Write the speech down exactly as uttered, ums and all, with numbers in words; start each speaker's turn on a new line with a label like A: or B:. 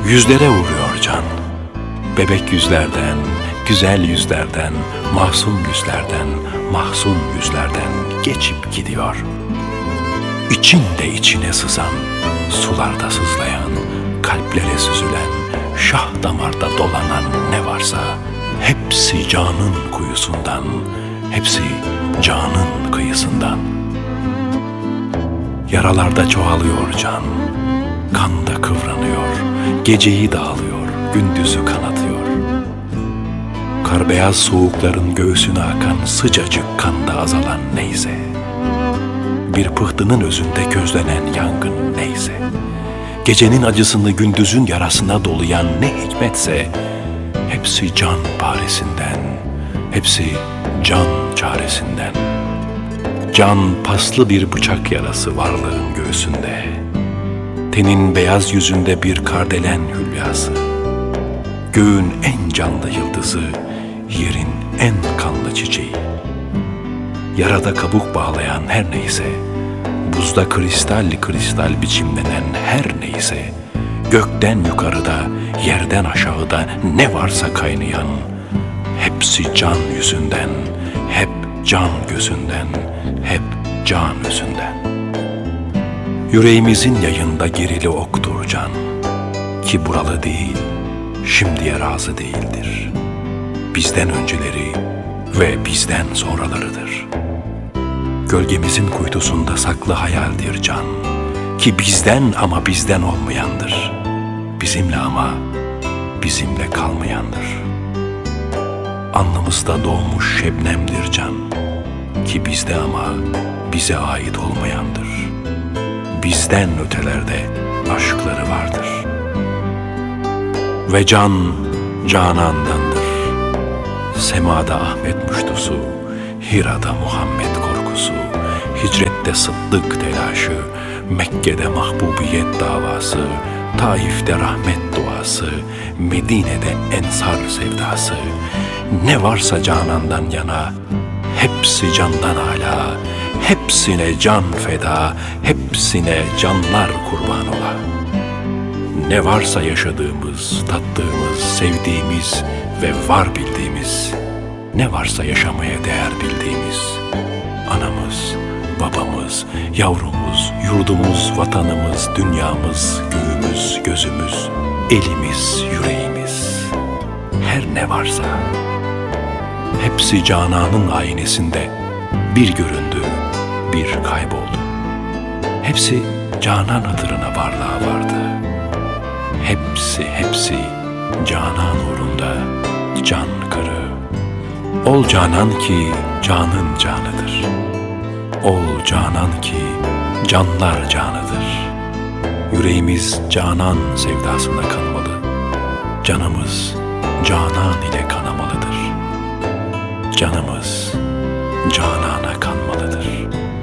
A: Yüzlere vuruyor can, bebek yüzlerden, güzel yüzlerden, masum yüzlerden, mahzun yüzlerden geçip gidiyor. İçinde içine sızan, sularda sızlayan, kalplere süzülen, şah damarda dolanan ne varsa hepsi canın kuyusundan, hepsi canın kıyısından. Yaralarda çoğalıyor can, kanda kıvranıyor, geceyi dağılıyor, gündüzü kanatıyor. Kar beyaz soğukların göğsüne akan sıcacık kanda azalan neyse, bir pıhtının özünde közlenen yangın neyse, gecenin acısını gündüzün yarasına dolayan ne hikmetse, hepsi can paresinden, hepsi can çaresinden. Can paslı bir bıçak yarası varlığın göğsünde, tenin beyaz yüzünde bir kardelen hülyası, göğün en canlı yıldızı, yerin en kanlı çiçeği. Yarada kabuk bağlayan her neyse, buzda kristal kristal biçimlenen her neyse, gökten yukarıda, yerden aşağıda ne varsa kaynayan, hepsi can yüzünden, hep can gözünden, hep can özünden. Yüreğimizin yayında gerili oktur can, ki buralı değil, şimdiye razı değildir. Bizden önceleri ve bizden sonralarıdır. Gölgemizin kuytusunda saklı hayaldir can, ki bizden ama bizden olmayandır. Bizimle ama bizimle kalmayandır. Alnımızda doğmuş şebnemdir can, ki bizde ama bize ait olmayandır. Bizden ötelerde aşkları vardır. Ve can canandandır. Semada Ahmet muştusu, Hira'da Muhammed korkusu, hicrette sıddık telaşı, Mekke'de mahbubiyet davası, Taif'te rahmet duası, Medine'de ensar sevdası. Ne varsa canandan yana, hepsi candan âlâ, hepsine can feda, hepsine canlar kurban ola. Ne varsa yaşadığımız, tattığımız, sevdiğimiz ve var bildiğimiz, ne varsa yaşamaya değer bildiğimiz, anamız, babamız, yavrumuz, yurdumuz, vatanımız, dünyamız, göğümüz, gözümüz, elimiz, yüreğimiz, her ne varsa, hepsi cananın aynesinde bir göründü, bir kayboldu. Hepsi canan hatırına varlığa vardı. Hepsi hepsi canan uğrunda can kırı. Ol canan ki canın canıdır. Ol canan ki canlar canıdır. Yüreğimiz canan sevdasına kanmalı. Canımız canan ile kanamalıdır. Canımız canana